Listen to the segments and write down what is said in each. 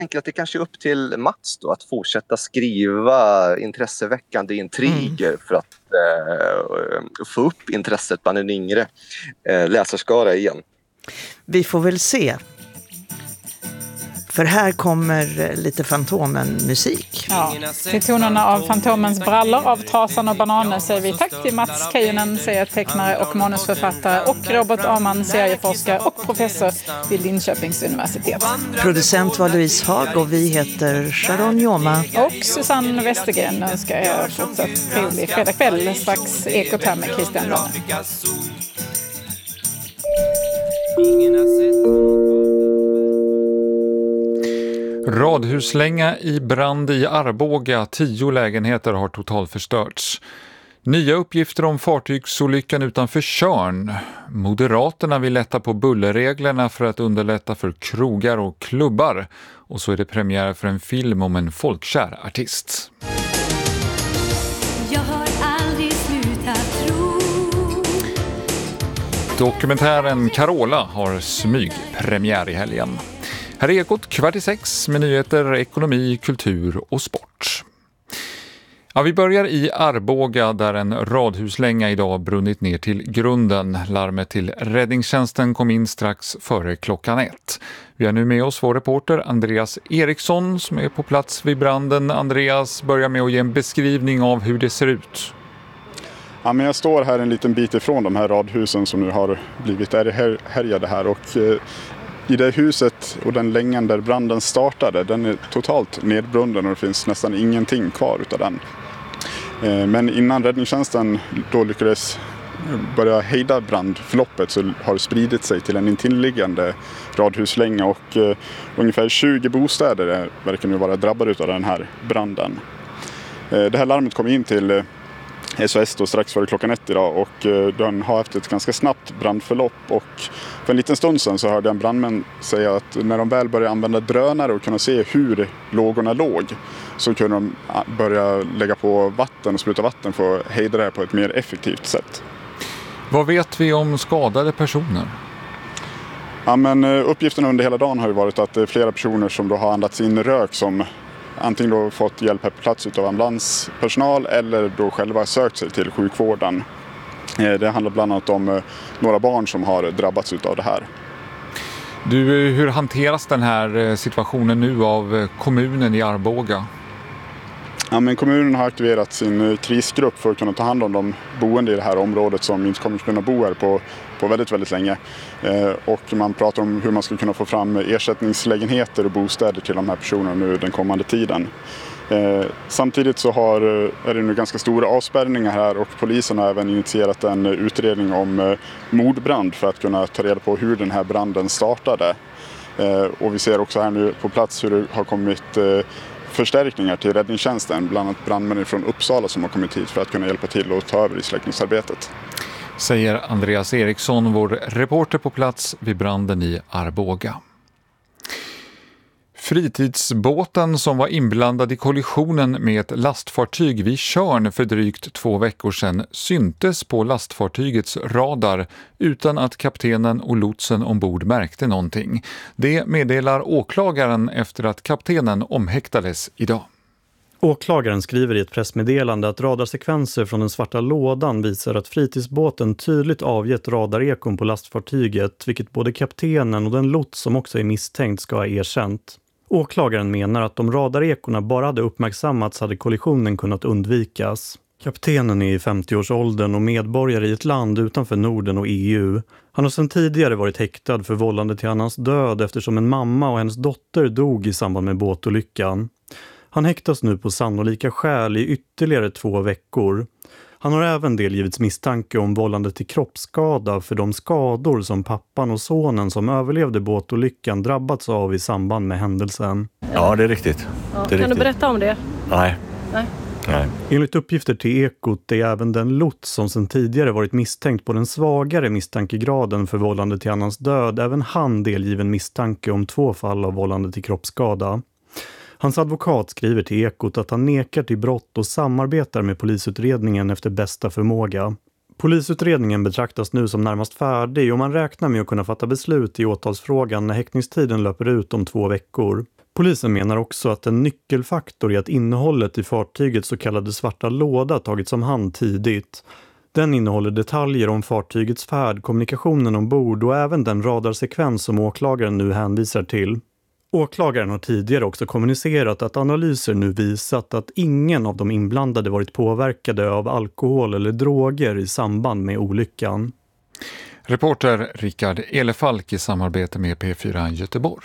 tänker att det kanske är upp till Mats då att fortsätta skriva intresseväckande intriger för att få upp intresset bland en yngre läsarskara igen. Vi får väl se. För här kommer lite Fantomen-musik. Ja, till tonerna av Fantomens brallor av Tarzan och Bananer säger vi tack till Mats Keijonen, serietecknare och manusförfattare, och Robert Arman, serieforskare och professor vid Linköpings universitet. Producent var Louise Haag och vi heter Sharon Joma. Och Susanne Westergren önskar er fortsatt trevlig fredagkväll. Strax Ekot här med Christian Lönne. Radhuslänga i brand i Arboga, 10 lägenheter har totalt förstörts. Nya uppgifter om fartygsolyckan utanför Tjörn. Moderaterna vill lätta på bullerreglerna för att underlätta för krogar och klubbar. Och så är det premiär för en film om en folkkär artist. Jag har aldrig slutat tro. Dokumentären Carola har smygpremiär i helgen. Här är Ekot 5:15 med nyheter, ekonomi, kultur och sport. Ja, vi börjar i Arboga där en radhuslänga idag brunnit ner till grunden. Larmet till räddningstjänsten kom in strax före klockan 1. Vi har nu med oss vår reporter Andreas Eriksson som är på plats vid branden. Andreas, börjar med att ge en beskrivning av hur det ser ut. Ja, men jag står här en liten bit ifrån de här radhusen som nu har blivit härjade här, och i det huset och den längan där branden startade, den är totalt nedbrunden och det finns nästan ingenting kvar utav den. Men innan räddningstjänsten då lyckades börja hejda brandförloppet så har det spridit sig till en intilliggande radhuslänga, och ungefär 20 bostäder verkar nu vara drabbade av den här branden. Det här larmet kom in till SOS då strax före klockan 1 idag, och den har haft ett ganska snabbt brandförlopp, och för en liten stund sedan så hörde en brandmän säga att när de väl började använda drönare och kunna se hur lågorna låg så kunde de börja lägga på vatten och spruta vatten för att hejda det här på ett mer effektivt sätt. Vad vet vi om skadade personer? Ja, men uppgifterna under hela dagen har ju varit att det är flera personer som då har andats in rök som antingen då fått hjälp här på plats av ambulanspersonal eller då själva sökt sig till sjukvården. Det handlar bland annat om några barn som har drabbats av det här. Du, hur hanteras den här situationen nu av kommunen i Arboga? Ja, men kommunen har aktiverat sin krisgrupp för att kunna ta hand om de boende i det här området som inte kommer att kunna bo här på väldigt, väldigt länge. Och man pratar om hur man ska kunna få fram ersättningslägenheter och bostäder till de här personerna nu den kommande tiden. Samtidigt så är det nu ganska stora avspärrningar här, och polisen har även initierat en utredning om mordbrand för att kunna ta reda på hur den här branden startade. Och vi ser också här nu på plats hur det har kommit förstärkningar till räddningstjänsten, bland annat brandmän från Uppsala som har kommit hit för att kunna hjälpa till och ta över i släckningsarbetet. Säger Andreas Eriksson, vår reporter på plats vid branden i Arboga. Fritidsbåten som var inblandad i kollisionen med ett lastfartyg vid Tjörn för drygt 2 veckor sedan syntes på lastfartygets radar utan att kaptenen och lotsen ombord märkte någonting. Det meddelar åklagaren efter att kaptenen omhäktades idag. Åklagaren skriver i ett pressmeddelande att radarsekvenser från den svarta lådan visar att fritidsbåten tydligt avgett radarekon på lastfartyget, vilket både kaptenen och den lots som också är misstänkt ska ha erkänt. Åklagaren menar att om radarekorna bara hade uppmärksammats hade kollisionen kunnat undvikas. Kaptenen är i 50-årsåldern och medborgare i ett land utanför Norden och EU. Han har sedan tidigare varit häktad för vållande till annans död eftersom en mamma och hennes dotter dog i samband med båtolyckan. Han häktas nu på sannolika skäl i ytterligare 2 veckor. Han har även delgivits misstanke om vållande till kroppsskada för de skador som pappan och sonen som överlevde båtolyckan drabbats av i samband med händelsen. Ja, det är riktigt. Ja, kan du berätta om det? Nej. Enligt uppgifter till Ekot är även den lots som sedan tidigare varit misstänkt på den svagare misstankegraden för vållande till annans död, även han delgiven misstanke om 2 fall av vållande till kroppsskada. Hans advokat skriver till Ekot att han nekar till brott och samarbetar med polisutredningen efter bästa förmåga. Polisutredningen betraktas nu som närmast färdig och man räknar med att kunna fatta beslut i åtalsfrågan när häktningstiden löper ut om 2 veckor. Polisen menar också att en nyckelfaktor är att innehållet i fartygets så kallade svarta låda tagits om hand tidigt. Den innehåller detaljer om fartygets färd, kommunikationen ombord och även den radarsekvens som åklagaren nu hänvisar till. Åklagaren har tidigare också kommunicerat att analyser nu visat att ingen av de inblandade varit påverkade av alkohol eller droger i samband med olyckan. Reporter Rickard Elefalk i samarbete med P4 Göteborg.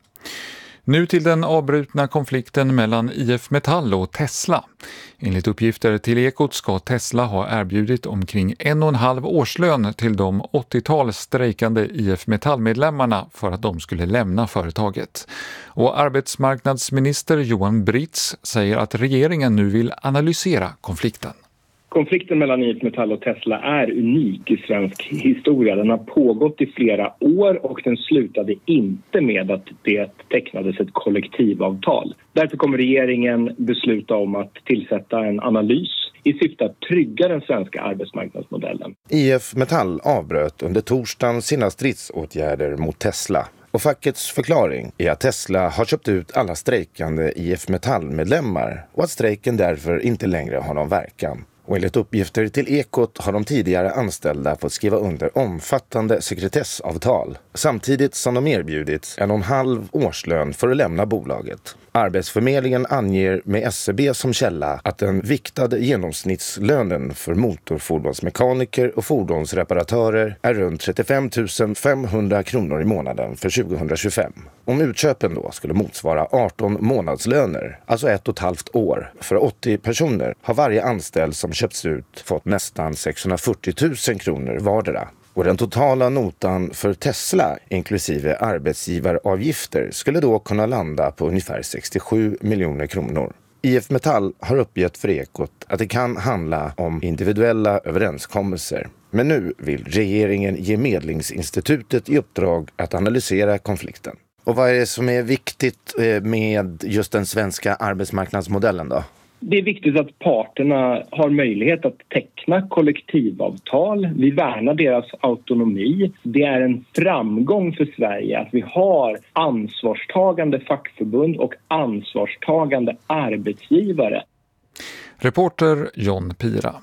Nu till den avbrutna konflikten mellan IF Metall och Tesla. Enligt uppgifter till Ekot ska Tesla ha erbjudit omkring 1,5 årslön till de 80-tal strejkande IF Metall-medlemmarna för att de skulle lämna företaget. Och arbetsmarknadsminister Johan Britz säger att regeringen nu vill analysera konflikten. Konflikten mellan IF Metall och Tesla är unik i svensk historia. Den har pågått i flera år och den slutade inte med att det tecknades ett kollektivavtal. Därför kommer regeringen besluta om att tillsätta en analys i syfte att trygga den svenska arbetsmarknadsmodellen. IF Metall avbröt under torsdagen sina stridsåtgärder mot Tesla. Och fackets förklaring är att Tesla har köpt ut alla strejkande IF Metall-medlemmar och att strejken därför inte längre har någon verkan. Och enligt uppgifter till Ekot har de tidigare anställda fått skriva under omfattande sekretessavtal samtidigt som de erbjudits 1,5 årslön för att lämna bolaget. Arbetsförmedlingen anger med SCB som källa att den viktade genomsnittslönen för motorfordonsmekaniker och fordonsreparatörer är runt 35 500 kronor i månaden för 2025. Om utköpen då skulle motsvara 18 månadslöner, alltså 1,5 år, för 80 personer har varje anställd som köpts ut fått nästan 640 000 kronor vardera. Och den totala notan för Tesla, inklusive arbetsgivaravgifter, skulle då kunna landa på ungefär 67 miljoner kronor. IF Metall har uppgett för Ekot att det kan handla om individuella överenskommelser. Men nu vill regeringen ge Medlingsinstitutet i uppdrag att analysera konflikten. Och vad är det som är viktigt med just den svenska arbetsmarknadsmodellen då? Det är viktigt att parterna har möjlighet att teckna kollektivavtal. Vi värnar deras autonomi. Det är en framgång för Sverige att vi har ansvarstagande fackförbund och ansvarstagande arbetsgivare. Reporter John Pira.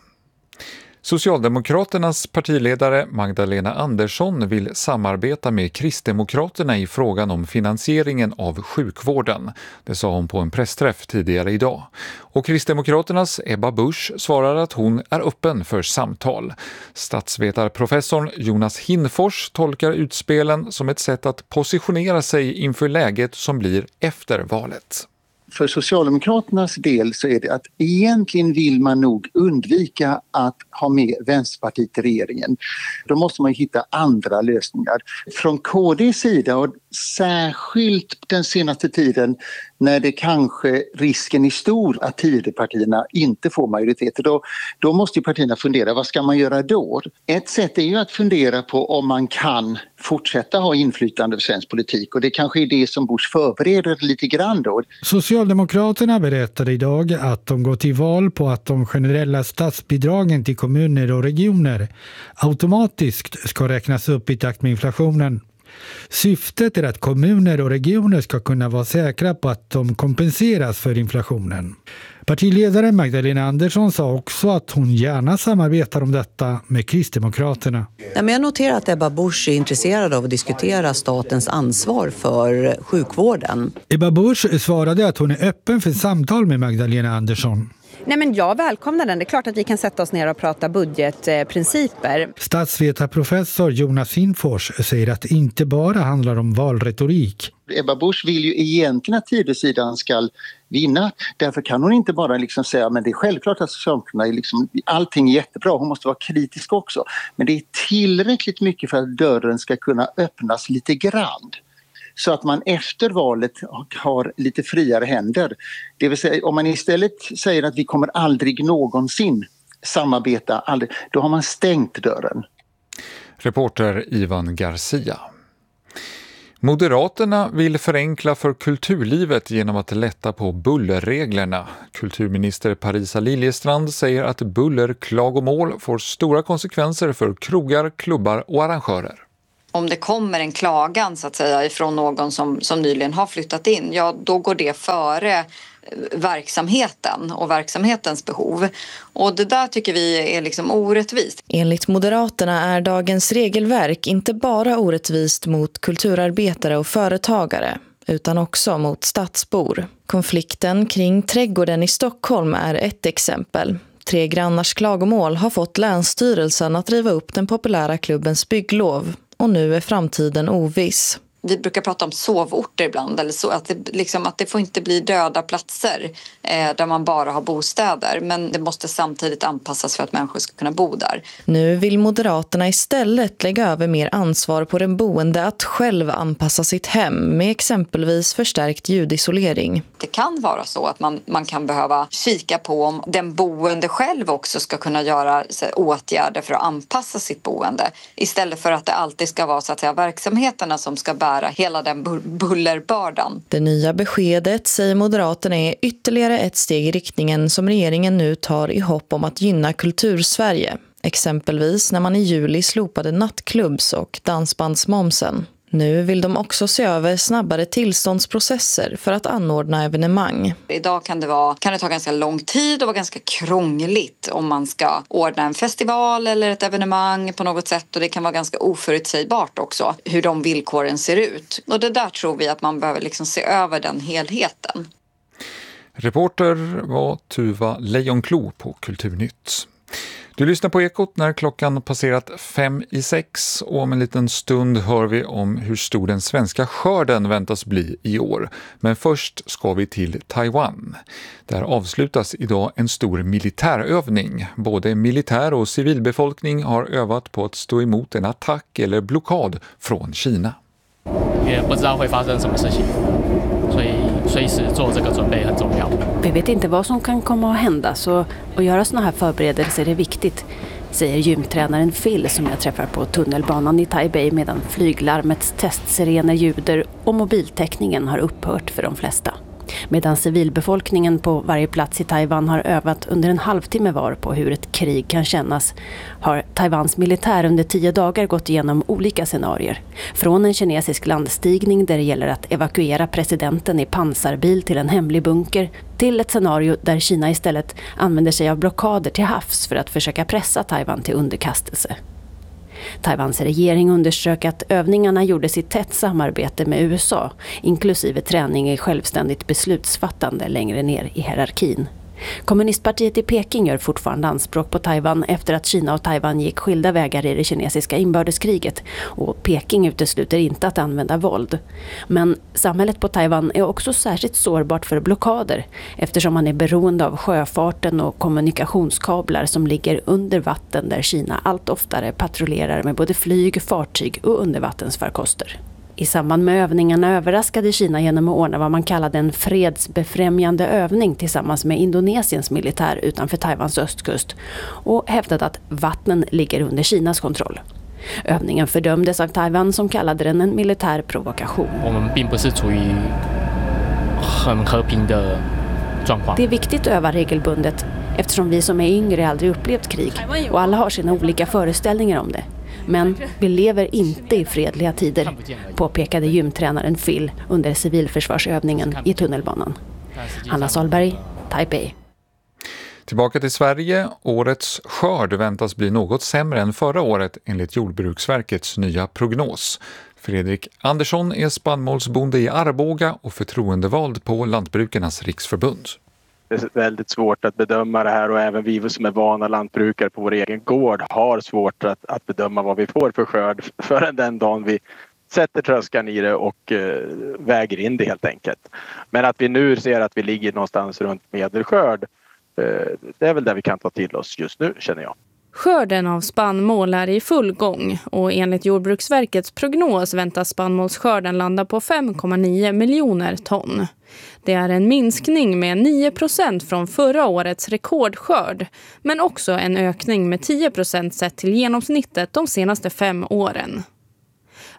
Socialdemokraternas partiledare Magdalena Andersson vill samarbeta med Kristdemokraterna i frågan om finansieringen av sjukvården. Det sa hon på en pressträff tidigare idag. Och Kristdemokraternas Ebba Busch svarar att hon är öppen för samtal. Statsvetarprofessorn Jonas Hinfors tolkar utspelen som ett sätt att positionera sig inför läget som blir efter valet. För Socialdemokraternas del så är det att egentligen vill man nog undvika att ha med Vänsterpartiet i regeringen. Då måste man hitta andra lösningar. Från KDs sida och särskilt den senaste tiden när det kanske risken är stor att Tidöpartierna inte får majoritet. Då måste ju partierna fundera, vad ska man göra då? Ett sätt är ju att fundera på om man kan fortsätta ha inflytande över svensk politik och det kanske är det som Busch förbereder lite grann då. Socialdemokraterna berättade idag att de går till val på att de generella statsbidragen till kommuner och regioner automatiskt ska räknas upp i takt med inflationen. Syftet är att kommuner och regioner ska kunna vara säkra på att de kompenseras för inflationen. Partiledaren Magdalena Andersson sa också att hon gärna samarbetar om detta med Kristdemokraterna. Jag noterar att Ebba Busch är intresserad av att diskutera statens ansvar för sjukvården. Ebba Busch svarade att hon är öppen för samtal med Magdalena Andersson. Nej, men jag välkomnar den. Det är klart att vi kan sätta oss ner och prata budgetprinciper. Statsvetarprofessor Jonas Hinfors säger att det inte bara handlar om valretorik. Ebba Busch vill ju egentligen att Tidösidan ska vinna. Därför kan hon inte bara säga men det är självklart att Socialdemokraterna är allting är jättebra. Hon måste vara kritisk också. Men det är tillräckligt mycket för att dörren ska kunna öppnas lite grann. Så att man efter valet har lite friare händer. Det vill säga om man istället säger att vi kommer aldrig någonsin samarbeta, då har man stängt dörren. Reporter Ivan Garcia. Moderaterna vill förenkla för kulturlivet genom att lätta på bullerreglerna. Kulturminister Parisa Liljestrand säger att bullerklagomål får stora konsekvenser för krogar, klubbar och arrangörer. Om det kommer en klagan så att säga ifrån någon som nyligen har flyttat in, ja då går det före verksamheten och verksamhetens behov. Och det där tycker vi är liksom orättvist. Enligt Moderaterna är dagens regelverk inte bara orättvist mot kulturarbetare och företagare utan också mot stadsbor. Konflikten kring trädgården i Stockholm är ett exempel. 3 grannars klagomål har fått Länsstyrelsen att riva upp den populära klubbens bygglov och nu är framtiden oviss. Vi brukar prata om sovorter ibland, eller så att det får inte bli döda platser där man bara har bostäder, men det måste samtidigt anpassas för att människor ska kunna bo där. Nu vill Moderaterna istället lägga över mer ansvar på den boende att själv anpassa sitt hem med exempelvis förstärkt ljudisolering. Det kan vara så att man kan behöva kika på om den boende själv också ska kunna göra åtgärder för att anpassa sitt boende, istället för att det alltid ska vara så att säga verksamheterna som ska bära hela den bullerbördan. Det nya beskedet, säger Moderaterna, är ytterligare ett steg i riktningen som regeringen nu tar i hopp om att gynna Kultursverige. Exempelvis när man i juli slopade nattklubbs- och dansbandsmomsen. Nu vill de också se över snabbare tillståndsprocesser för att anordna evenemang. Idag kan det ta ganska lång tid och vara ganska krångligt om man ska ordna en festival eller ett evenemang på något sätt. Och det kan vara ganska oförutsägbart också hur de villkoren ser ut. Och det där tror vi att man behöver liksom se över den helheten. Reporter var Tuva Lejonklo på Kulturnytt. Du lyssnar på Ekot när klockan passerat 5:06 och om en liten stund hör vi om hur stor den svenska skörden väntas bli i år. Men först ska vi till Taiwan. Där avslutas idag en stor militärövning. Både militär och civilbefolkning har övat på att stå emot en attack eller blockad från Kina. Vi vet inte vad som kan komma att hända, så att göra såna här förberedelser är viktigt, säger gymtränaren Phil som jag träffar på tunnelbanan i Taipei medan flyglarmets testsirener ljuder och mobiltäckningen har upphört för de flesta. Medan civilbefolkningen på varje plats i Taiwan har övat under en halvtimme var på hur ett krig kan kännas, har Taiwans militär under 10 dagar gått igenom olika scenarier. Från en kinesisk landstigning där det gäller att evakuera presidenten i pansarbil till en hemlig bunker, till ett scenario där Kina istället använder sig av blockader till havs för att försöka pressa Taiwan till underkastelse. Taiwans regering undersöker att övningarna gjordes i tätt samarbete med USA, inklusive träning i självständigt beslutsfattande längre ner i hierarkin. Kommunistpartiet i Peking gör fortfarande anspråk på Taiwan efter att Kina och Taiwan gick skilda vägar i det kinesiska inbördeskriget, och Peking utesluter inte att använda våld. Men samhället på Taiwan är också särskilt sårbart för blockader eftersom man är beroende av sjöfarten och kommunikationskablar som ligger under vatten där Kina allt oftare patrullerar med både flyg, fartyg och undervattensfarkoster. I samband med övningarna överraskade Kina genom att ordna vad man kallade en fredsbefrämjande övning tillsammans med Indonesiens militär utanför Taiwans östkust och hävdade att vattnen ligger under Kinas kontroll. Övningen fördömdes av Taiwan som kallade den en militär provokation. Det är viktigt att öva regelbundet eftersom vi som är yngre aldrig upplevt krig och alla har sina olika föreställningar om det. Men vi lever inte i fredliga tider, påpekade gymtränaren Phil under civilförsvarsövningen i tunnelbanan. Anna Solberg, Taipei. Tillbaka till Sverige. Årets skörd väntas bli något sämre än förra året enligt Jordbruksverkets nya prognos. Fredrik Andersson är spannmålsbonde i Arboga och förtroendevald på Lantbrukarnas riksförbund. Det är väldigt svårt att bedöma det här och även vi som är vana lantbrukare på vår egen gård har svårt att bedöma vad vi får för skörd förrän den dagen vi sätter tröskan i det och väger in det helt enkelt. Men att vi nu ser att vi ligger någonstans runt medelskörd, det är väl det vi kan ta till oss just nu, känner jag. Skörden av spannmål är i full gång och enligt Jordbruksverkets prognos väntas spannmålsskörden landa på 5,9 miljoner ton. Det är en minskning med 9% från förra årets rekordskörd, men också en ökning med 10% sett till genomsnittet de senaste 5 åren.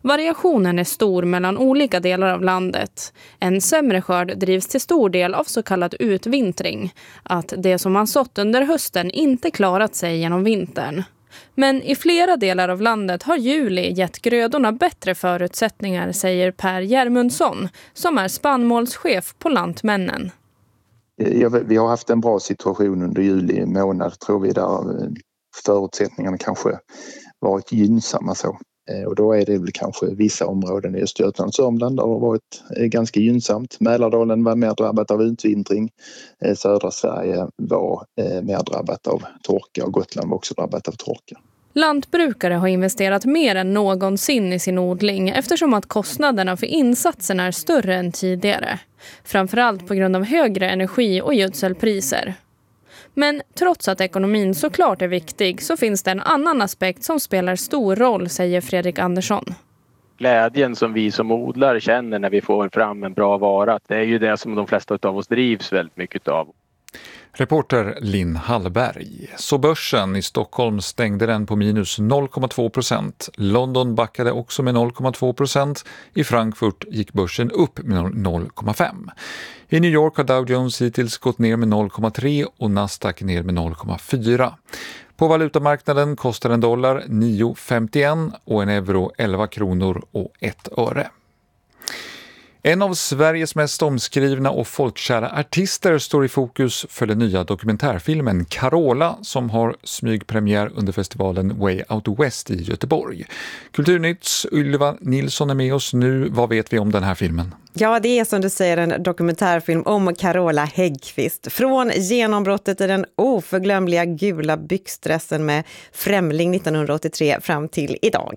Variationen är stor mellan olika delar av landet. En sämre skörd drivs till stor del av så kallad utvintring, att det som man sått under hösten inte klarat sig genom vintern. Men i flera delar av landet har juli gett grödorna bättre förutsättningar, säger Per Järmundsson, som är spannmålschef på Lantmännen. Vi har haft en bra situation under juli månad, tror vi, där förutsättningarna kanske varit gynnsamma så. Och då är det väl kanske vissa områden i Östergötland och Sörmland där det har varit ganska gynnsamt. Mälardalen var mer drabbat av utvintring. Södra Sverige var mer drabbat av torka och Gotland var också drabbat av torka. Lantbrukare har investerat mer än någonsin i sin odling eftersom att kostnaderna för insatserna är större än tidigare. Framförallt på grund av högre energi- och gödselpriser. Men trots att ekonomin såklart är viktig så finns det en annan aspekt som spelar stor roll, säger Fredrik Andersson. Glädjen som vi som odlare känner när vi får fram en bra vara, det är ju det som de flesta av oss drivs väldigt mycket av. Reporter Linn Hallberg. Så börsen i Stockholm stängde den på minus 0,2%. London backade också med 0,2%. I Frankfurt gick börsen upp med 0,5%. I New York har Dow Jones hittills gått ner med 0,3% och Nasdaq ner med 0,4%. På valutamarknaden kostar en dollar 9,51 och en euro 11 kronor och 1 öre. En av Sveriges mest omskrivna och folkkära artister står i fokus för den nya dokumentärfilmen Carola som har smygpremiär under festivalen Way Out West i Göteborg. Kulturnytts Ylva Nilsson är med oss nu. Vad vet vi om den här filmen? Ja, det är som du säger en dokumentärfilm om Carola Häggkvist. Från genombrottet i den oförglömliga gula byxdressen med Främling 1983 fram till idag.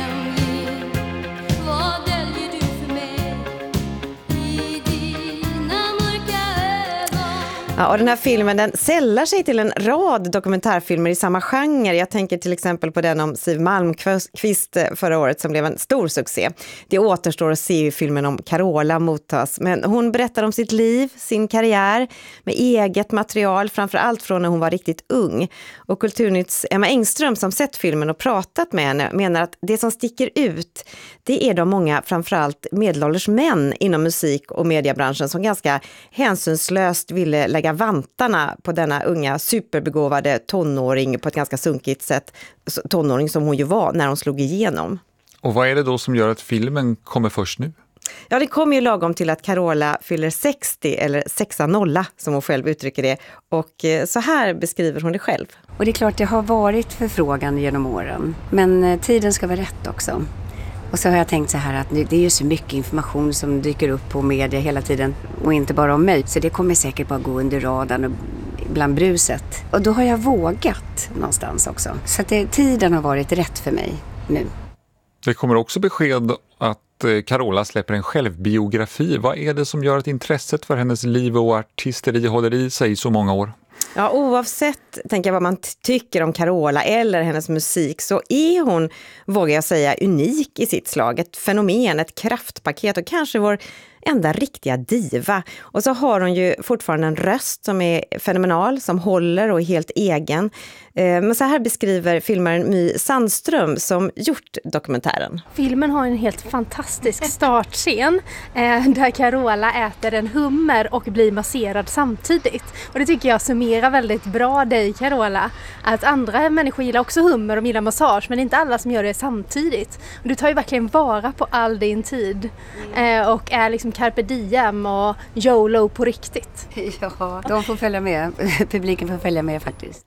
Ja, och den här filmen den sällar sig till en rad dokumentärfilmer i samma genre. Jag tänker till exempel på den om Siw Malmkvist förra året som blev en stor succé. Det återstår att se hur filmen om Carola mottas. Men hon berättar om sitt liv, sin karriär med eget material, framförallt från när hon var riktigt ung. Och Kulturnytts Emma Engström som sett filmen och pratat med henne menar att det som sticker ut det är de många framförallt medelålders män inom musik- och mediebranschen som ganska hänsynslöst ville lägga vantarna på denna unga superbegåvade tonåring på ett ganska sunkigt sätt. Tonåring som hon ju var när hon slog igenom. Och vad är det då som gör att filmen kommer först nu? Ja, det kommer ju lagom till att Carola fyller 60 eller 60 som hon själv uttrycker det. Och så här beskriver hon det själv. Och det är klart det har varit förfrågan genom åren. Men tiden ska vara rätt också. Och så har jag tänkt så här att det är ju så mycket information som dyker upp på media hela tiden. Och inte bara om mig. Så det kommer säkert bara gå under radarn och bland bruset. Och då har jag vågat någonstans också. Så att tiden har varit rätt för mig nu. Det kommer också besked att Carola släpper en självbiografi. Vad är det som gör att intresset för hennes liv och artisteri håller i sig så många år? Ja, oavsett tänker jag vad man tycker om Carola eller hennes musik så är hon, vågar jag säga, unik i sitt slag. Ett fenomen, ett kraftpaket och kanske vår enda riktiga diva. Och så har hon ju fortfarande en röst som är fenomenal, som håller och är helt egen. Men så här beskriver filmaren My Sandström som gjort dokumentären. Filmen har en helt fantastisk startscen där Carola äter en hummer och blir masserad samtidigt. Och det tycker jag summerar väldigt bra dig, Carola. Att andra människor gillar också hummer och gillar massage, men det är inte alla som gör det samtidigt. Och du tar ju verkligen vara på all din tid och är liksom carpe diem och YOLO på riktigt. Ja, de får följa med. Publiken får följa med faktiskt.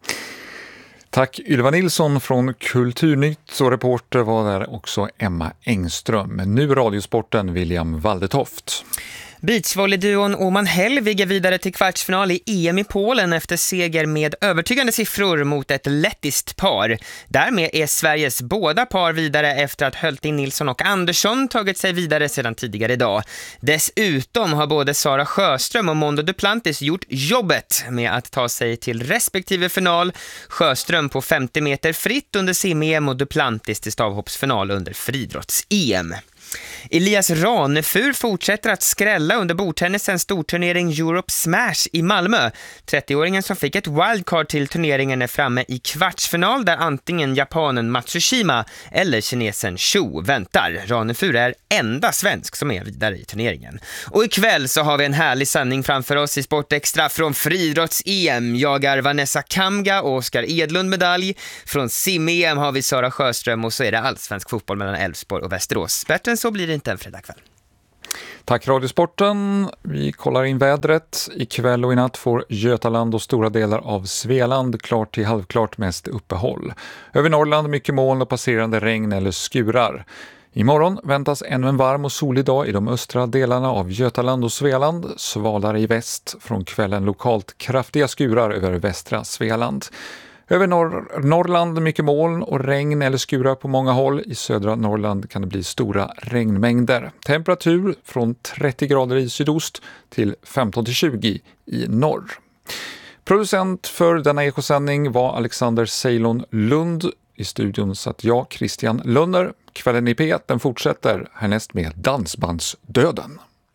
Tack Ylva Nilsson från Kulturnytt och reporter var där också Emma Engström. Nu radiosporten William Waldetoft. Beachvolleyduon Oman Helvig är vidare till kvartsfinal i EM i Polen efter seger med övertygande siffror mot ett lettiskt par. Därmed är Sveriges båda par vidare efter att Hölting Nilsson och Andersson tagit sig vidare sedan tidigare idag. Dessutom har både Sara Sjöström och Mondo Duplantis gjort jobbet med att ta sig till respektive final. Sjöström på 50 meter fritt under sim-EM och Duplantis till stavhoppsfinal under friidrotts-EM. Elias Ranefur fortsätter att skrälla under bordtennisens storturnering Europe Smash i Malmö. 30-åringen som fick ett wildcard till turneringen är framme i kvartsfinal där antingen japanen Matsushima eller kinesen Shu väntar. Ranefur är enda svensk som är vidare i turneringen. Och ikväll så har vi en härlig sändning framför oss i Sportextra från friidrotts-EM. Jagar Vanessa Kamga och Oskar Edlund medalj. Från sim-EM har vi Sara Sjöström och så är det allsvensk fotboll mellan Elfsborg och Västerås. Bättre än så blir det inte en fredagkväll. Tack Radiosporten. Vi kollar in vädret. Ikväll och i natt får Götaland och stora delar av Svealand klart till halvklart mest uppehåll. Över Norrland mycket moln och passerande regn eller skurar. Imorgon väntas ännu en varm och solig dag i de östra delarna av Götaland och Svealand. Svalare i väst, från kvällen lokalt kraftiga skurar över västra Svealand. Över Norrland mycket moln och regn eller skurar på många håll. I södra Norrland kan det bli stora regnmängder. Temperatur från 30 grader i sydost till 15-20 i norr. Producent för denna ekosändning var Alexander Ceylon Lund. I studion satt jag, Christian Lunner. Kvällen i P1 den fortsätter härnäst med Dansbandsdöden.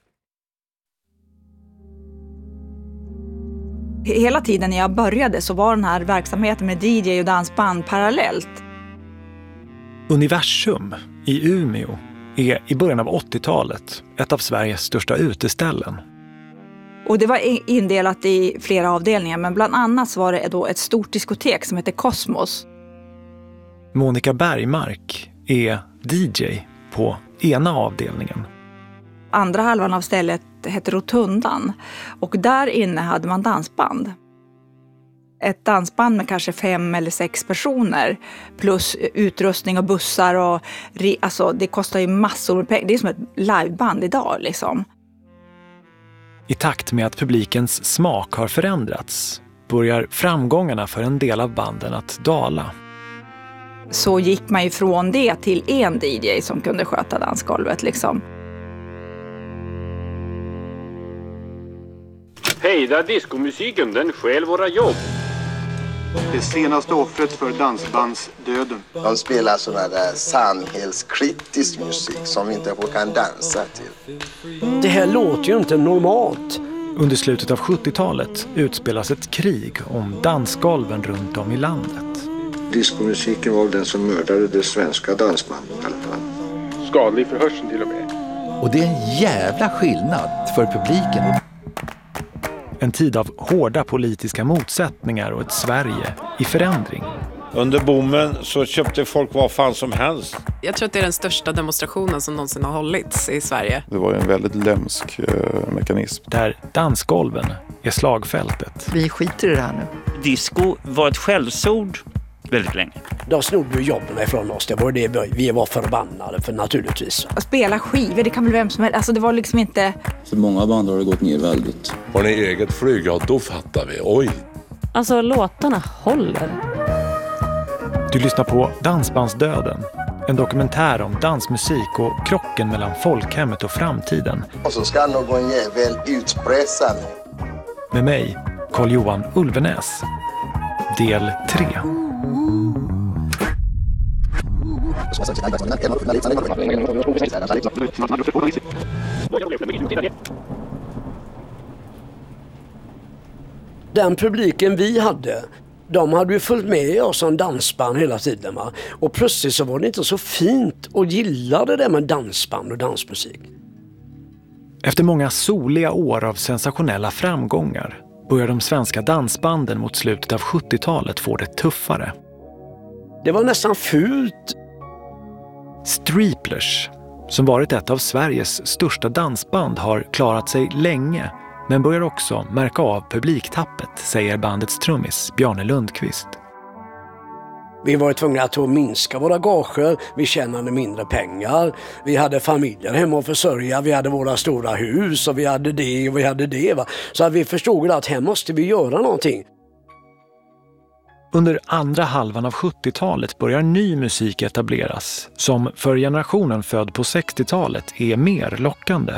Hela tiden när jag började så var den här verksamheten med DJ och dansband parallellt. Universum i Umeå är i början av 80-talet ett av Sveriges största uteställen. Och det var indelat i flera avdelningar, men bland annat så var det då ett stort diskotek som heter Kosmos. Monica Bergmark är DJ på ena avdelningen. Andra halvan av stället hette Rotundan och där inne hade man dansband. Ett dansband med kanske 5 eller 6 personer plus utrustning och bussar och alltså det kostar ju massor med pengar. Det är som ett liveband idag liksom. I takt med att publikens smak har förändrats börjar framgångarna för en del av banden att dala. Så gick man ju från det till en DJ som kunde sköta dansgolvet liksom. Hejda diskomusiken, den stjäl våra jobb. Det senaste offret för dansbandsdöden. De spelar sådana där samhällskritisk musik som vi inte kan dansa till. Det här låter ju inte normalt. Under slutet av 70-talet utspelas ett krig om dansgolven runt om i landet. Diskomusiken var den som mördade det svenska dansbandet i alla fall. Skadlig för hörseln till och med. Och det är en jävla skillnad för publiken. En tid av hårda politiska motsättningar och ett Sverige i förändring. Under boomen så köpte folk vad fan som helst. Jag tror att det är den största demonstrationen som någonsin har hållits i Sverige. Det var ju en väldigt lömsk mekanism. Där dansgolven är slagfältet. Vi skiter i det här nu. Disco var ett skällsord väldigt länge. De snodde jobben ifrån oss. Det var det vi var förbannade för naturligtvis. Att spela skivor, det kan väl vem som helst. Alltså det var liksom inte... För många band har det gått ner väldigt. Har ni eget flyg? Ja, då fattar vi. Oj! Alltså låtarna håller. Du lyssnar på Dansbandsdöden. En dokumentär om dansmusik och krocken mellan folkhemmet och framtiden. Och så ska någon jävel utpressa mig. Med mig, Carl-Johan Ulvenäs. Del 3. Den publiken vi hade, de hade ju följt med oss som dansband hela tiden. Va? Och plötsligt så var det inte så fint och gillade det med dansband och dansmusik. Efter många soliga år av sensationella framgångar börjar de svenska dansbanden mot slutet av 70-talet få det tuffare. Det var nästan fult. Streeplers, som varit ett av Sveriges största dansband, har klarat sig länge men börjar också märka av publiktappet, säger bandets trummis Bjarne Lundqvist. Vi var tvungna att minska våra gager, vi tjänade mindre pengar, vi hade familjer hemma att försörja, vi hade våra stora hus och vi hade det och vi hade det. Va? Så att vi förstod att här måste vi göra någonting. Under andra halvan av 70-talet börjar ny musik etableras som för generationen född på 60-talet är mer lockande.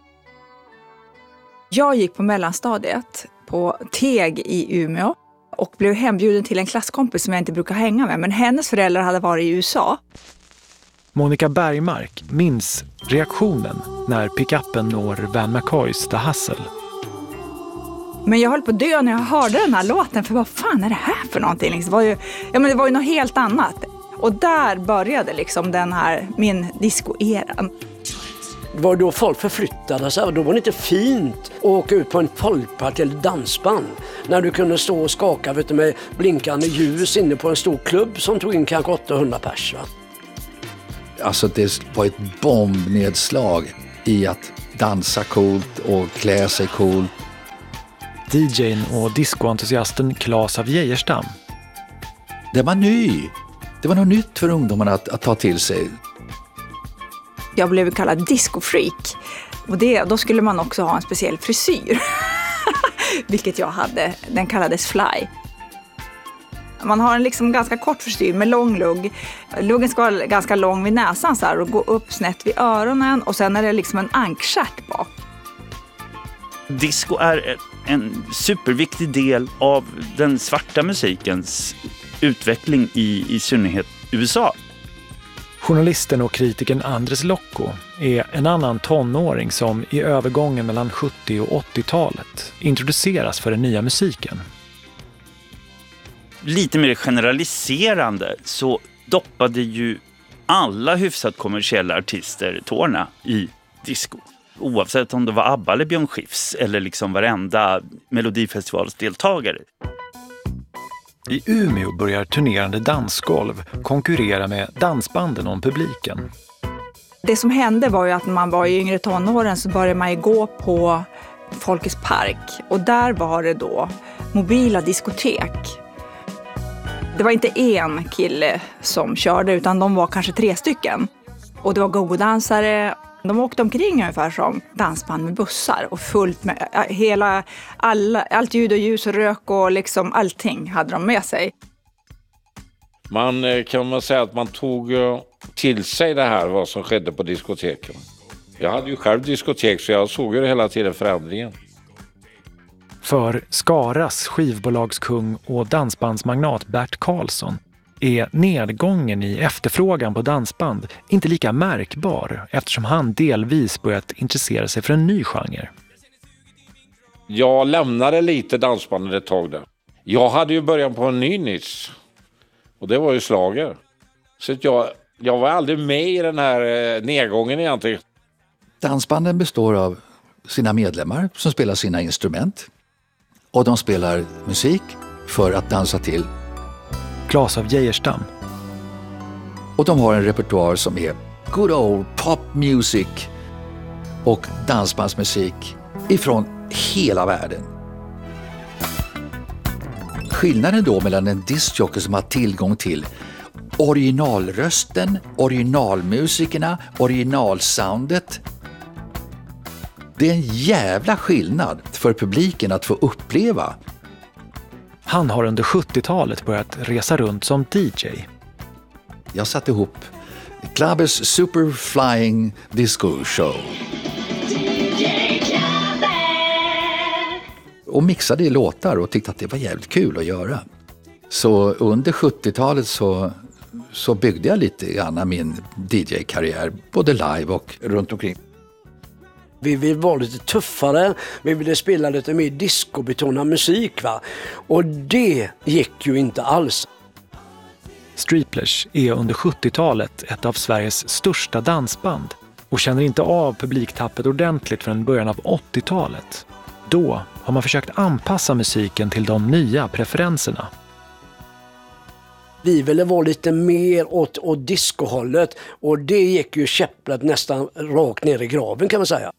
Jag gick på mellanstadiet på Teg i Umeå och blev hembjuden till en klasskompis som jag inte brukar hänga med. Men hennes föräldrar hade varit i USA. Monica Bergmark minns reaktionen när pickuppen når Van McCoys The Hustle. Men jag höll på att dö när jag hörde den här låten, för vad fan är det här för någonting? Liksom, det var ju något helt annat. Och där började liksom min disco-eran. Var då folk förflyttade sig, då var det inte fint att åka ut på en folkpark eller dansband. När du kunde stå och skaka med blinkande ljus inne på en stor klubb som tog in kanske 800 pers. Alltså det var ett bombnedslag i att dansa coolt och klä sig coolt. DJ:n och discoentusiasten Claes af Geijerstam. Det var ny. Det var något nytt för ungdomarna att ta till sig. Jag blev kallad discofreak. Och då skulle man också ha en speciell frisyr. Vilket jag hade. Den kallades fly. Man har en liksom ganska kort frisyr med lång lugg. Luggen ska vara ganska lång vid näsan så här, och gå upp snett vid öronen. Och sen är det liksom en ankstjärt bak. Disco är en superviktig del av den svarta musikens utveckling i synnerhet USA. Journalisten och kritikern Andres Locco är en annan tonåring som i övergången mellan 70- och 80-talet introduceras för den nya musiken. Lite mer generaliserande så doppade ju alla hyfsat kommersiella artister tårna i disco. Oavsett om det var ABBA eller Björn Skifs eller liksom varenda Melodifestivalsdeltagare. I Umeå börjar turnerande dansgolv konkurrera med dansbanden om publiken. Det som hände var ju att när man var i yngre tonåren så började man ju gå på Folkets park. Och där var det då mobila diskotek. Det var inte en kille som körde utan de var kanske 3 stycken. Och det var go-go-dansare. De åkte omkring ungefär som dansband med bussar och fullt med allt ljud och ljus och rök och liksom allting hade de med sig. Kan man säga att man tog till sig det här, vad som skedde på diskoteken. Jag hade ju själv diskotek så jag såg ju hela tiden förändringen. För Skaras skivbolagskung och dansbandsmagnat Bert Karlsson är nedgången i efterfrågan på dansband inte lika märkbar eftersom han delvis börjat intressera sig för en ny genre. Jag lämnade lite dansbandet ett tag där. Jag hade ju börjat på en ny nisch och det var ju slager. Så att jag var aldrig med i den här nedgången egentligen. Dansbanden består av sina medlemmar som spelar sina instrument och de spelar musik för att dansa till. Claes af Geijerstam. Och de har en repertoar som är good old pop music och dansbandsmusik ifrån hela världen. Skillnaden då mellan en discjockey som har tillgång till originalrösten, originalmusikerna, originalsoundet. Det är en jävla skillnad för publiken att få uppleva. Han har under 70-talet börjat resa runt som DJ. Jag satte ihop Clubbers Super Flying Disco Show. Och mixade i låtar och tyckte att det var jävligt kul att göra. Så under 70-talet så byggde jag lite grann min DJ-karriär, både live och runt omkring. Vi ville vara lite tuffare, vi ville spela lite mer discobetonad musik va. Och det gick ju inte alls. Streeplers är under 70-talet ett av Sveriges största dansband och känner inte av publiktappet ordentligt förrän början av 80-talet. Då har man försökt anpassa musiken till de nya preferenserna. Vi ville vara lite mer åt discohållet och det gick ju käpplet nästan rakt ner i graven kan man säga.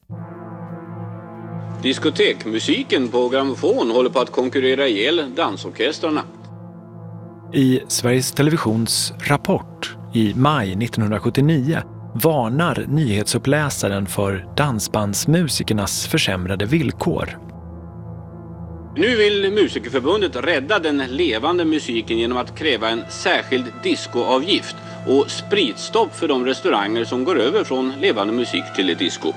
Diskotekmusiken på grammofon håller på att konkurrera ihjäl dansorkestrarna. I Sveriges Televisions Rapport i maj 1979 varnar nyhetsuppläsaren för dansbandsmusikernas försämrade villkor. Nu vill Musikerförbundet rädda den levande musiken genom att kräva en särskild discoavgift och spritstopp för de restauranger som går över från levande musik till ett disco.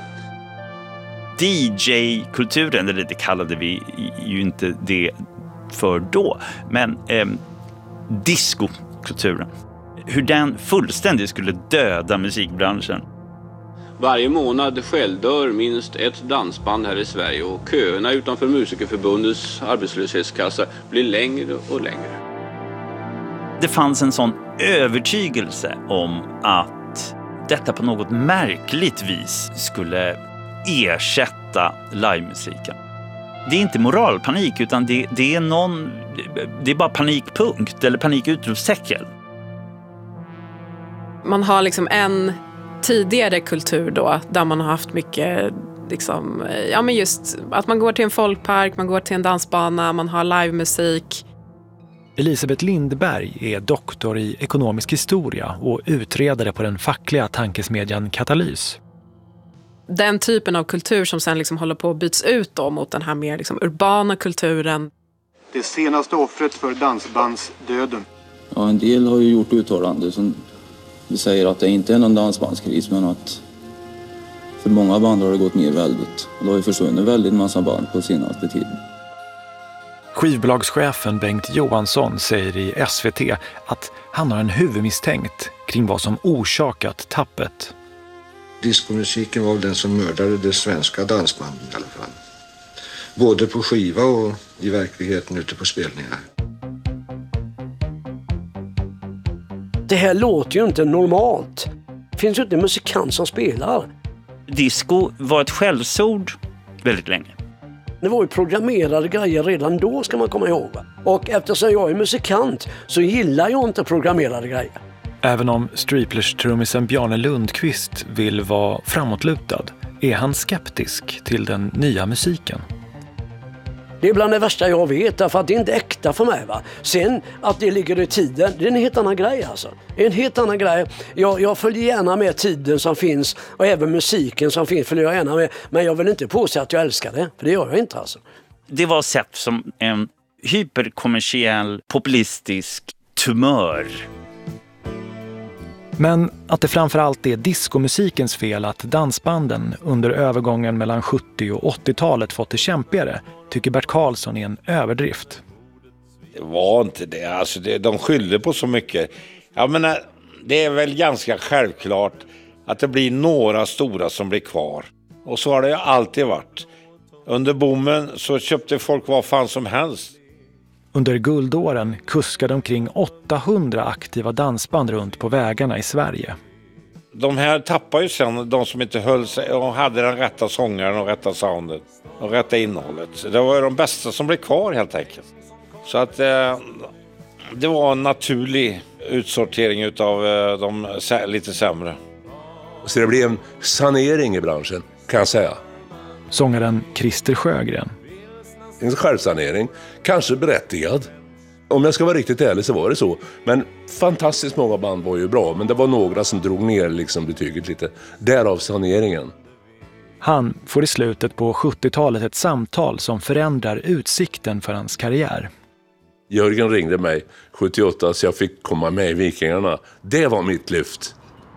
DJ-kulturen, eller det kallade vi ju inte det för då, men discokulturen hur den fullständigt skulle döda musikbranschen. Varje månad självdör minst ett dansband här i Sverige och köerna utanför Musikerförbundets arbetslöshetskassa blir längre och längre. Det fanns en sån övertygelse om att detta på något märkligt vis skulle ersätta livemusiken. Det är inte moralpanik utan det är bara panikpunkt eller panikutropstecken. Man har liksom en tidigare kultur då där man har haft mycket liksom, ja men just att man går till en folkpark, man går till en dansbana, man har livemusik. Elisabeth Lindberg är doktor i ekonomisk historia och utredare på den fackliga tankesmedjan Katalys. Den typen av kultur som sen liksom håller på att byts ut då mot den här mer liksom urbana kulturen. Det senaste offret för dansbandsdöden. Ja, en del har ju gjort uttalanden som vi säger att det inte är någon dansbandskris, men att för många band har det gått ner väldigt. Och det har ju försvunnit väldigt massa band på senaste tiden. Skivbolagschefen Bengt Johansson säger i SVT att han har en huvudmisstänkt kring vad som orsakat tappet. Diskomusiken var den som mördade det svenska dansbandet i alla fall. Både på skiva och i verkligheten ute på spelningar. Det här låter ju inte normalt. Det finns ju inte en musikant som spelar. Disco var ett skällsord väldigt länge. Det var ju programmerade grejer redan då, ska man komma ihåg. Och eftersom jag är musikant så gillar jag inte programmerade grejer. Även om Striplers-trummisen Bjarne Lundqvist vill vara framåtlutad är han skeptisk till den nya musiken. Det är bland det värsta jag vet, därför att det är inte äkta för mig. Va? Sen att det ligger i tiden, det är en helt annan grej alltså. En helt annan grej. Jag följer gärna med tiden som finns och även musiken som finns följer jag gärna med. Men jag vill inte påstå att jag älskar det, för det gör jag inte alltså. Det var sett som en hyperkommersiell, populistisk tumör. Men att det framförallt är diskomusikens fel att dansbanden under övergången mellan 70- och 80-talet fått det kämpigare tycker Bert Karlsson är en överdrift. Det var inte det. Alltså de skyller på så mycket. Jag menar, det är väl ganska självklart att det blir några stora som blir kvar. Och så har det ju alltid varit. Under boomen så köpte folk vad fan som helst. Under guldåren kuskade omkring 800 aktiva dansband runt på vägarna i Sverige. De här tappar ju sen de som inte höll sig och hade den rätta sångaren och rätta soundet och rätta innehållet. Det var ju de bästa som blev kvar helt enkelt. Så att det var en naturlig utsortering utav de lite sämre. Så det blev en sanering i branschen, kan jag säga. Sångaren Christer Sjögren. En självsanering, kanske berättigad. Om jag ska vara riktigt ärlig så var det så. Men fantastiskt många band var ju bra, men det var några som drog ner liksom betyget lite. Därav saneringen. Han får i slutet på 70-talet ett samtal som förändrar utsikten för hans karriär. Jörgen ringde mig 78 så jag fick komma med i Vikingarna. Det var mitt lyft.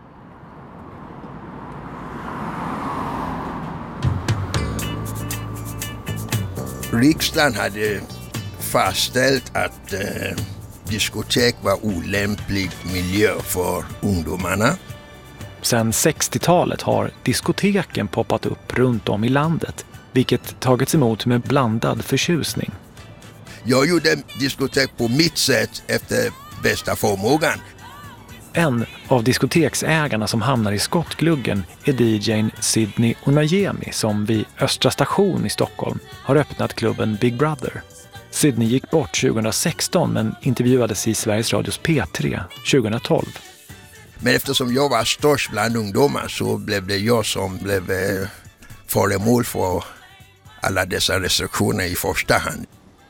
Riksdagen hade fastställt att diskotek var olämplig miljö för ungdomarna. Sen 60-talet har diskoteken poppat upp runt om i landet, vilket tagits emot med blandad förtjusning. Jag gjorde diskotek på mitt sätt efter bästa förmågan. En av diskoteksägarna som hamnar i skottgluggen är DJ:n Sidney Onayemi som vid Östra station i Stockholm har öppnat klubben Big Brother. Sidney gick bort 2016 men intervjuades i Sveriges Radios P3 2012. Men eftersom jag var störst bland ungdomar så blev det jag som blev föremål för alla dessa restriktioner i första hand.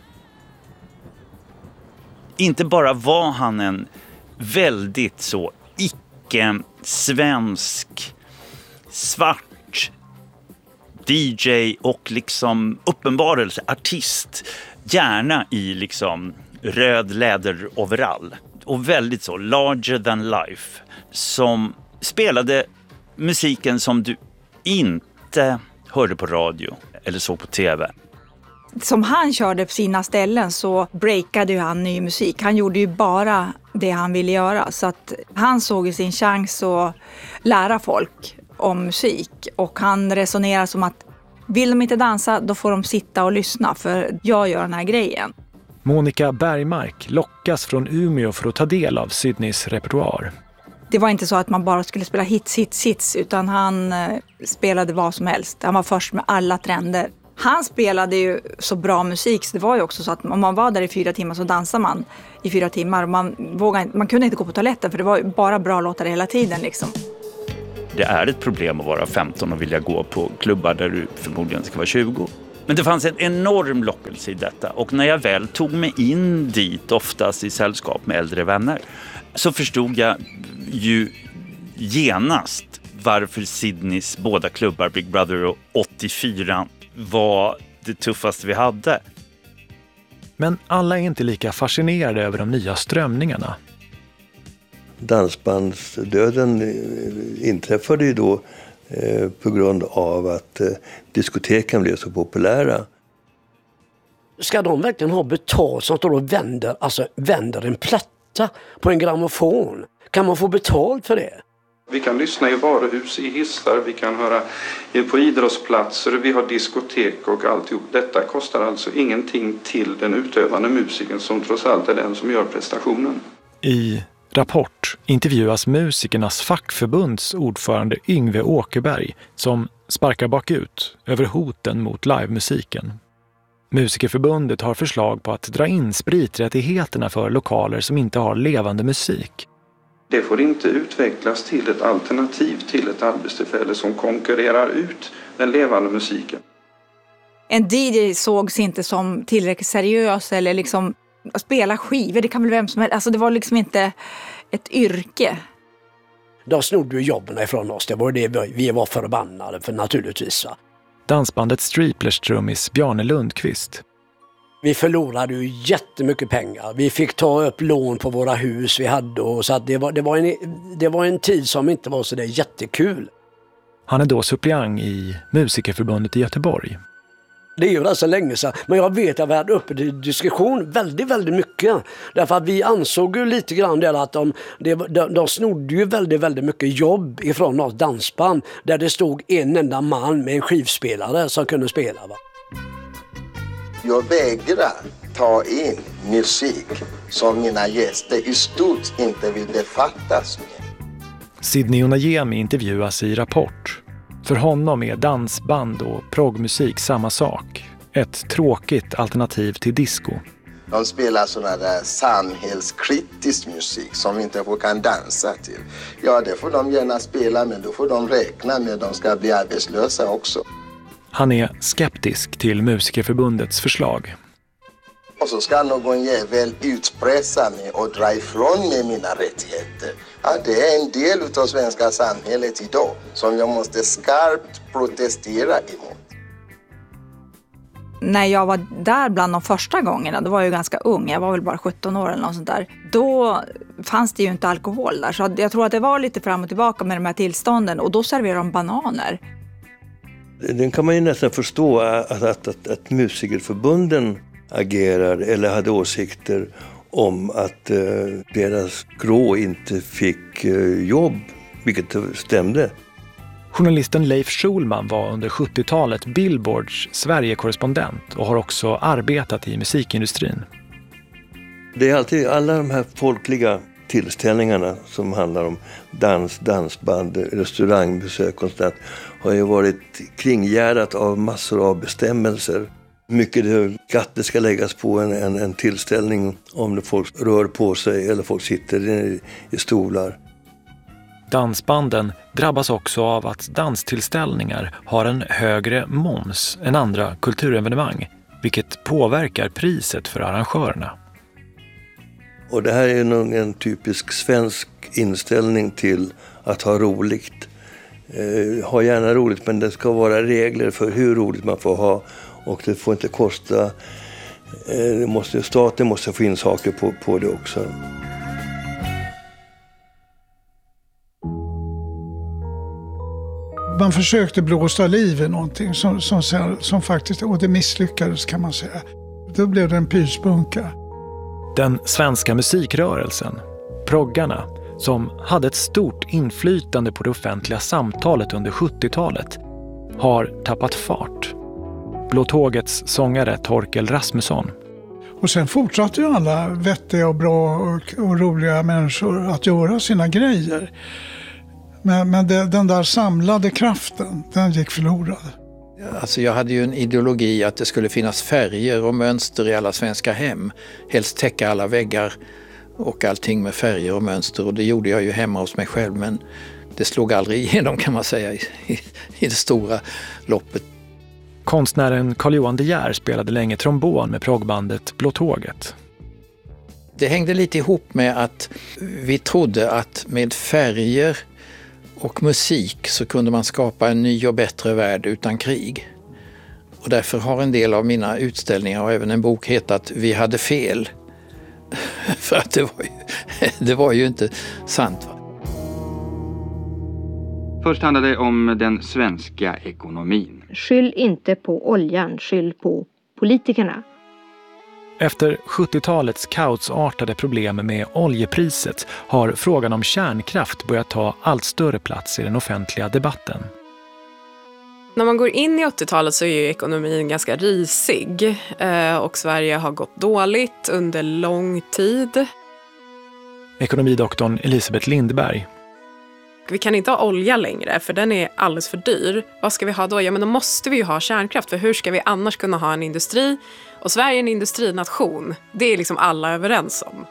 Inte bara var han en väldigt så icke-svensk svart DJ och liksom uppenbarelse artist, gärna i liksom röd läderoverall och väldigt så larger than life, som spelade musiken som du inte hörde på radio eller såg på tv. Som han körde på sina ställen så breakade ju han ny musik. Han gjorde ju bara det han ville göra. Så att han såg ju sin chans att lära folk om musik. Och han resonerar som att vill de inte dansa, då får de sitta och lyssna, för jag gör den här grejen. Monica Bergmark lockas från Umeå för att ta del av Sydneys repertoar. Det var inte så att man bara skulle spela hits, utan han spelade vad som helst. Han var först med alla trender. Han spelade ju så bra musik, så det var ju också så att om man var där i 4 timmar så dansade man i 4 timmar. Man kunde inte gå på toaletten, för det var ju bara bra låtar hela tiden liksom. Det är ett problem att vara 15 och vilja gå på klubbar där du förmodligen ska vara 20. Men det fanns en enorm lockelse i detta, och när jag väl tog mig in dit, oftast i sällskap med äldre vänner, så förstod jag ju genast varför Sydneys båda klubbar, Big Brother och 84, var det tuffaste vi hade. Men alla är inte lika fascinerade över de nya strömningarna. Dansbandsdöden inträffade ju då på grund av att diskoteken blev så populära. Ska de verkligen ha betalt som står och vänder en platta på en grammofon? Kan man få betalt för det? Vi kan lyssna i varuhus, i hissar, vi kan höra på idrottsplatser, vi har diskotek och alltihop. Detta kostar alltså ingenting till den utövande musiken, som trots allt är den som gör prestationen. I Rapport intervjuas musikernas fackförbunds ordförande Yngve Åkerberg, som sparkar bakut över hoten mot livemusiken. Musikerförbundet har förslag på att dra in spriträttigheterna för lokaler som inte har levande musik. Det får inte utvecklas till ett alternativ till ett arbetstillfälle som konkurrerar ut den levande musiken. En DJ sågs inte som tillräckligt seriös, eller liksom att spela skivor, det kan väl vem som helst. Alltså det var liksom inte ett yrke. De snodde ju jobben ifrån oss, det var det vi var förbannade för, naturligtvis. Dansbandet Striplers trummis Bjarne Lundqvist. Vi förlorade ju jättemycket pengar. Vi fick ta upp lån på våra hus vi hade, och så att det var en tid som inte var så där jättekul. Han är då suppleant i Musikerförbundet i Göteborg. Det är ju rätt så länge sedan, men jag vet att vi hade uppe till diskussion väldigt mycket. Därför att vi ansåg ju lite grann där att de snodde ju väldigt mycket jobb ifrån något dansband där det stod en enda man med en skivspelare som kunde spela. Va? Jag vägrar ta in musik som mina gäster i stort inte vill befattas med. Sydney Onayemi intervjuas i Rapport. För honom är dansband och proggmusik samma sak. Ett tråkigt alternativ till disco. De spelar sådana där samhällskritisk musik som vi inte kan dansa till. Ja, det får de gärna spela, men då får de räkna med att de ska bli arbetslösa också. Han är skeptisk till Musikerförbundets förslag. Och så ska någon jävel utpressa mig och dra ifrån mig mina rättigheter. Ja, det är en del av svenska samhället idag som jag måste skarpt protestera emot. När jag var där bland de första gångerna, då var jag ju ganska ung, jag var väl bara 17 år eller något sånt där. Då fanns det ju inte alkohol där, så jag tror att det var lite fram och tillbaka med de här tillstånden, och då serverade de bananer. Den kan man ju nästan förstå att musikerförbunden agerar eller hade åsikter om att deras grå inte fick jobb, vilket stämde. Journalisten Leif Schulman var under 70-talet Billboards Sverige-korrespondent och har också arbetat i musikindustrin. Det är alltid alla de här folkliga tillställningarna som handlar om dansband, restaurangbesök och sånt, har ju varit kringgärdat av massor av bestämmelser. Mycket skatter ska läggas på en tillställning om folk rör på sig eller folk sitter i stolar. Dansbanden drabbas också av att danstillställningar har en högre moms än andra kulturevenemang, vilket påverkar priset för arrangörerna. Och det här är nog en typisk svensk inställning till att ha roligt. Ha gärna roligt, men det ska vara regler för hur roligt man får ha, och det får inte kosta. Staten måste få in saker på det också. Man försökte blåsa liv i någonting som faktiskt, och det misslyckades kan man säga. Då blev det en pyspunka. Den svenska musikrörelsen, proggarna, som hade ett stort inflytande på det offentliga samtalet under 70-talet, har tappat fart. Blå Tågets sångare Torkel Rasmusson. Och sen fortsatte ju alla vettiga och bra och roliga människor att göra sina grejer. Men den där samlade kraften, den gick förlorad. Alltså jag hade ju en ideologi att det skulle finnas färger och mönster i alla svenska hem. Helst täcka alla väggar och allting med färger och mönster. Och det gjorde jag ju hemma hos mig själv, men det slog aldrig igenom, kan man säga, i det stora loppet. Konstnären Carl-Johan De Geer spelade länge trombon med proggbandet Blå Tåget. Det hängde lite ihop med att vi trodde att med färger och musik så kunde man skapa en ny och bättre värld utan krig. Och därför har en del av mina utställningar och även en bok hetat Vi hade fel. För att det var ju inte sant. Först handlar det om den svenska ekonomin. Skyll inte på oljan, skyll på politikerna. Efter 70-talets kaosartade problem med oljepriset har frågan om kärnkraft börjat ta allt större plats i den offentliga debatten. När man går in i 80-talet så är ju ekonomin ganska risig och Sverige har gått dåligt under lång tid. Ekonomidoktorn Elisabeth Lindberg. Vi kan inte ha olja längre för den är alldeles för dyr. Vad ska vi ha då? Ja, men då måste vi ju ha kärnkraft, för hur ska vi annars kunna ha en industri? Och Sverige är en industrination. Det är liksom alla överens om.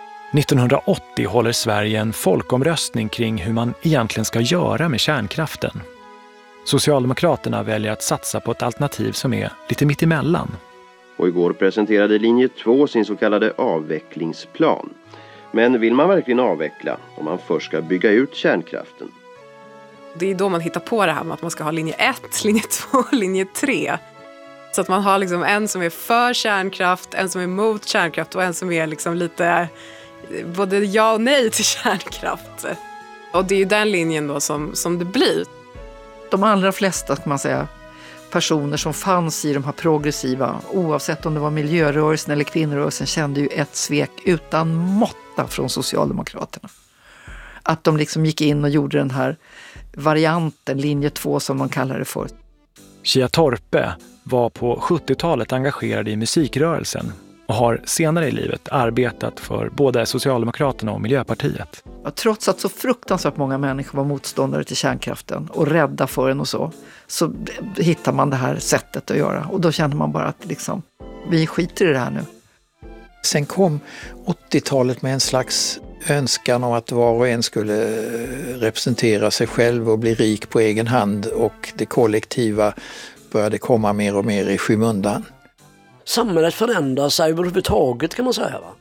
1980 håller Sverige en folkomröstning kring hur man egentligen ska göra med kärnkraften. Socialdemokraterna väljer att satsa på ett alternativ som är lite mittemellan. Och igår presenterade linje 2 sin så kallade avvecklingsplan. Men vill man verkligen avveckla om man först ska bygga ut kärnkraften? Det är då man hittar på det här med att man ska ha linje 1, linje 2 och linje 3. Så att man har liksom en som är för kärnkraft, en som är emot kärnkraft och en som är liksom lite både ja och nej till kärnkraft. Och det är ju den linjen då som det blir. De allra flesta, kan man säga, personer som fanns i de här progressiva, oavsett om det var miljörörelsen eller kvinnorörelsen, kände ju ett svek utan måtta från Socialdemokraterna. Att de liksom gick in och gjorde den här varianten, linje 2 som man kallar det för. Kia Torpe var på 70-talet engagerad i musikrörelsen och har senare i livet arbetat för både Socialdemokraterna och Miljöpartiet. Ja, trots att så fruktansvärt många människor var motståndare till kärnkraften och rädda för den och så hittar man det här sättet att göra. Och då känner man bara att liksom, vi skiter i det här nu. Sen kom 80-talet med en slags önskan om att var och en skulle representera sig själv och bli rik på egen hand, och det kollektiva började komma mer och mer i skymundan. Samhället förändrar sig överhuvudtaget, kan man säga, va?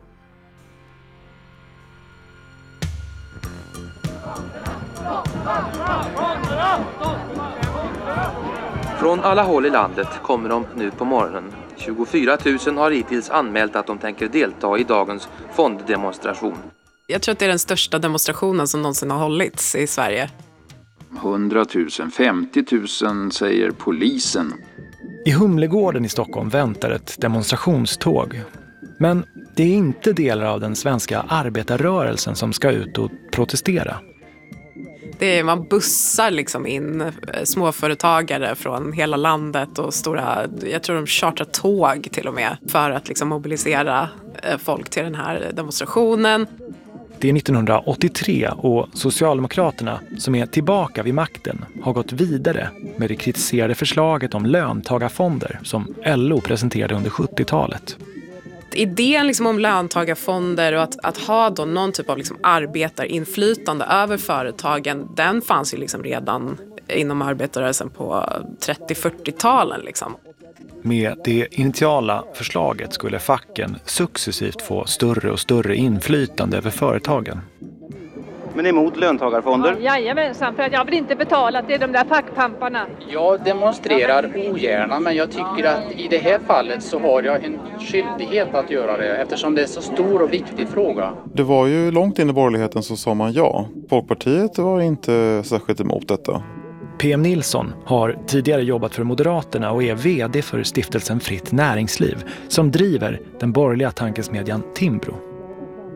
Från alla håll i landet kommer de nu på morgonen. 24 000 har hittills anmält att de tänker delta i dagens fonddemonstration. Jag tror att det är den största demonstrationen som någonsin har hållits i Sverige. 100 000, 50 000 säger polisen. I Humlegården i Stockholm väntar ett demonstrationståg. Men det är inte delar av den svenska arbetarrörelsen som ska ut och protestera. Man bussar liksom in småföretagare från hela landet och stora, jag tror de chartrar tåg till och med, för att liksom mobilisera folk till den här demonstrationen. Det är 1983 och Socialdemokraterna, som är tillbaka vid makten, har gått vidare med det kritiserade förslaget om löntagarfonder som LO presenterade under 70-talet. Idén liksom om löntagarfonder och att ha då någon typ av liksom arbetarinflytande över företagen, den fanns ju liksom redan inom arbetarrörelsen på 30-40-talen. Liksom. Med det initiala förslaget skulle facken successivt få större och större inflytande över företagen. Men emot löntagarfonder? Ja, jajamensan, för att jag vill inte betala till de där fackpamparna. Jag demonstrerar ogärna, men jag tycker att i det här fallet så har jag en skyldighet att göra det eftersom det är så stor och viktig fråga. Det var ju långt in i borgerligheten så sa man ja. Folkpartiet var inte särskilt emot detta. PM Nilsson har tidigare jobbat för Moderaterna och är vd för stiftelsen Fritt Näringsliv som driver den borgerliga tankesmedjan Timbro.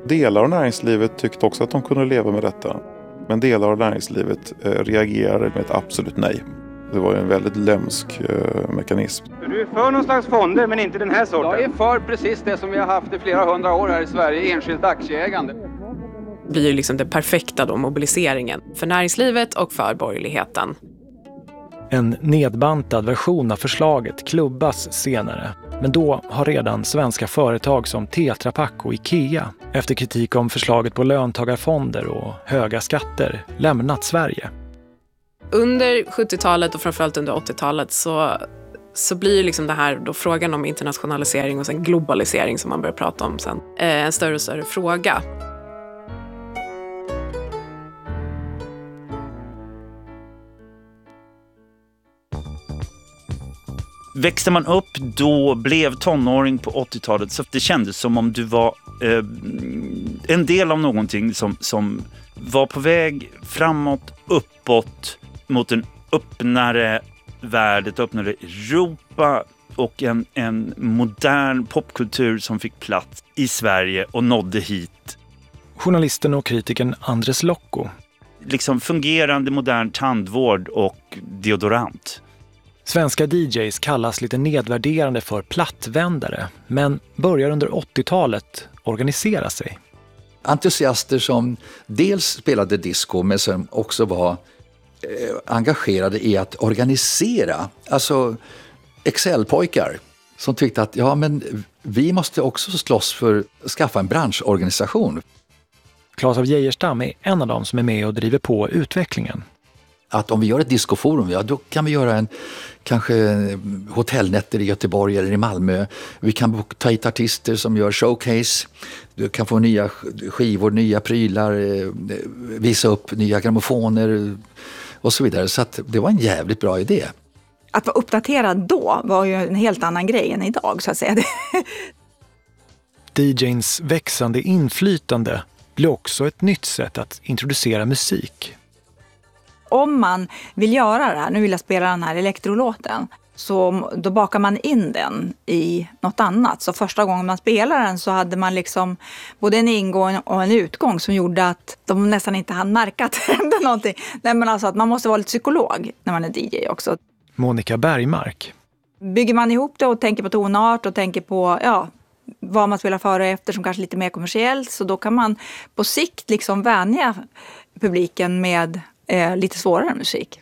Delar av näringslivet tyckte också att de kunde leva med detta. Men delar av näringslivet reagerade med ett absolut nej. Det var en väldigt lömsk mekanism. Du är för någon slags fonder, men inte den här sorten? Jag är för precis det som vi har haft i flera hundra år här i Sverige, enskilt aktieägande. Det blir ju liksom den perfekta då, mobiliseringen för näringslivet och för borgerligheten. En nedbantad version av förslaget klubbas senare. Men då har redan svenska företag som Tetra Pak och Ikea efter kritik om förslaget på löntagarfonder och höga skatter lämnat Sverige. Under 70-talet och framförallt under 80-talet så blir liksom det här då frågan om internationalisering och sen globalisering som man börjar prata om sen en större och större fråga. Växte man upp då, blev tonåring på 80-talet, så det kändes som om du var en del av någonting som var på väg framåt, uppåt, mot en öppnare värld, ett öppnare Europa och en modern popkultur som fick plats i Sverige och nådde hit. Journalisten och kritikern Andres Lokko. Liksom fungerande modern tandvård och deodorant. Svenska DJs kallas lite nedvärderande för plattvändare, men börjar under 80-talet organisera sig. Entusiaster som dels spelade disco men som också var engagerade i att organisera. Alltså Excel-pojkar som tyckte att men vi måste också slåss för att skaffa en branschorganisation. Claes af Geijerstam är en av dem som är med och driver på utvecklingen. Att om vi gör ett discoforum, då kan vi göra kanske hotellnätter i Göteborg eller i Malmö. Vi kan ta hit artister som gör showcase. Du kan få nya skivor, nya prylar, visa upp nya grammofoner och så vidare. Så att det var en jävligt bra idé. Att vara uppdaterad då var ju en helt annan grej än idag, så att säga. DJ:ns växande inflytande blir också ett nytt sätt att introducera musik. Om man vill göra det här, nu vill jag spela den här elektrolåten, så då bakar man in den i något annat. Så första gången man spelar den så hade man liksom både en ingång och en utgång som gjorde att de nästan inte hann märka att det hände någonting. Nej, men alltså att man måste vara lite psykolog när man är DJ också. Monica Bergmark. Bygger man ihop det och tänker på tonart och tänker på vad man spelar före och efter som kanske lite mer kommersiellt, så då kan man på sikt liksom vänja publiken med lite svårare musik.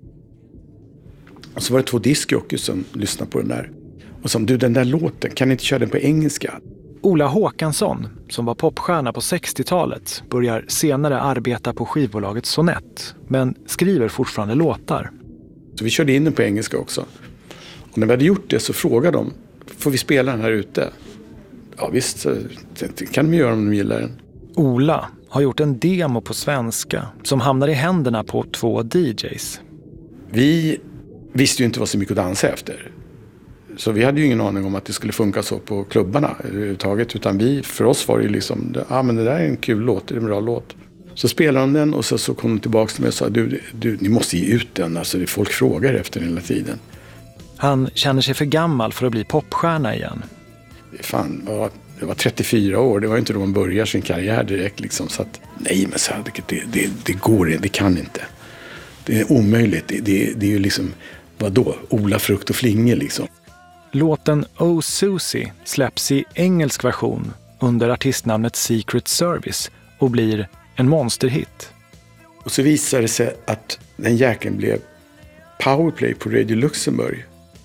Och så var det 2 diskjockeys som lyssnade på den där. Och som den där låten, kan ni inte köra den på engelska? Ola Håkansson, som var popstjärna på 60-talet, börjar senare arbeta på skivbolaget Sonett, men skriver fortfarande låtar. Så vi körde in den på engelska också. Och när vi hade gjort det så frågade de, får vi spela den här ute? Ja visst, det kan de göra om de gillar den. Ola har gjort en demo på svenska som hamnar i händerna på 2 DJs. Vi visste ju inte vad så mycket att dansa efter. Så vi hade ju ingen aning om att det skulle funka så på klubbarna överhuvudtaget. Utan för oss var det ju liksom, men det där är en kul låt, det är en bra låt. Så spelade de den och så kom de tillbaka till mig och sa, du, ni måste ge ut den. Alltså folk frågar efter den hela tiden. Han känner sig för gammal för att bli popstjärna igen. Fan, jag var 34 år, det var inte då man börjar sin karriär direkt liksom. Så att, nej men så här, det går inte, det kan inte. Det är omöjligt, det är ju liksom, vadå, Ola frukt och flingor liksom. Låten Oh Susie släpps i engelsk version under artistnamnet Secret Service och blir en monsterhit. Och så visade det sig att den jäkeln blev powerplay på Radio Luxemburg.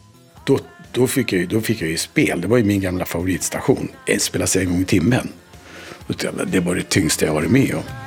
Då fick jag ju spel. Det var ju min gamla favoritstation. Spelas en gång i timmen. Det var det tyngsta jag varit med om.